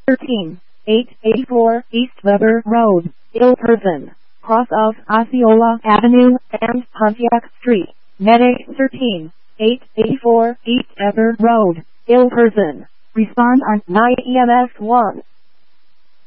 13, 884 East Weber Road, Ilperson, cross of Osceola Avenue and Pontiac Street. Medic 13, 884 East Weber Road, Ilperson. Respond on 9 EMS 1.